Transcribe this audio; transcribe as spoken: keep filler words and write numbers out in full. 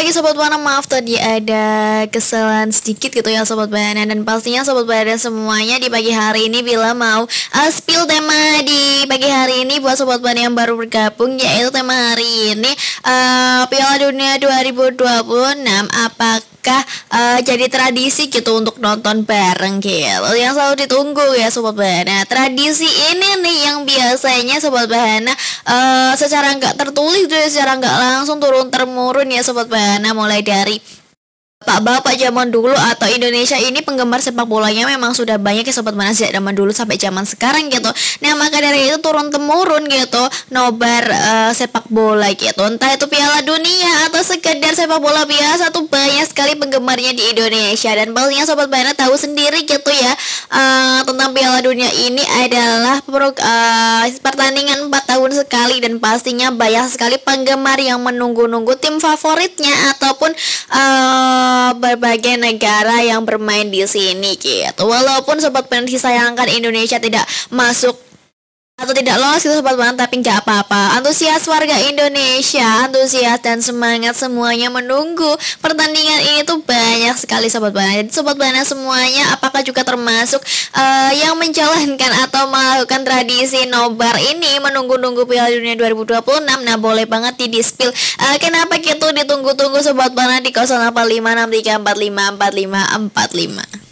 lagi Sobat Bana, maaf tadi ada kesalahan sedikit gitu ya Sobat Bana. Dan pastinya Sobat Bana semuanya di pagi hari ini bila mau uh, spill tema di pagi hari ini buat Sobat Bana yang baru bergabung, yaitu tema hari ini uh, Piala Dunia dua ribu dua puluh enam apakah uh, jadi tradisi gitu untuk nonton bareng gitu, yang selalu ditunggu ya Sobat Bana. Tradisi ini nih yang biasanya Sobat Bana uh, secara nggak tertulis dan secara nggak langsung turun temurun ya Sobat Bana, mulai dari bapak-bapak zaman dulu atau Indonesia ini penggemar sepak bolanya memang sudah banyak ya Sobat Bana, sejak zaman dulu sampai zaman sekarang gitu. Nah maka dari itu turun temurun gitu nobar uh, sepak bola gitu, entah itu Piala Dunia atau sekedar sepak bola biasa, tuh banyak sekali penggemarnya di Indonesia. Dan pastinya Sobat Bana tahu sendiri gitu ya, uh, tentang Piala Dunia ini adalah pro, uh, pertandingan empat tahun sekali, dan pastinya banyak sekali penggemar yang menunggu-nunggu tim favoritnya ataupun uh, berbagai negara yang bermain di sini gitu. Walaupun Sobat Bana disayangkan Indonesia tidak masuk atau tidak lolos gitu Sobat Bana, tapi nggak apa-apa. Antusias warga Indonesia, antusias dan semangat semuanya menunggu pertandingan ini tuh banyak sekali Sobat Bana. Jadi Sobat Bana semuanya apakah juga termasuk uh, yang menjalankan atau melakukan tradisi nobar ini menunggu-nunggu Piala Dunia dua ribu dua puluh enam? Nah boleh banget di dispil uh, kenapa gitu ditunggu-tunggu Sobat Bana di nol delapan lima enam tiga empat lima empat lima empat lima.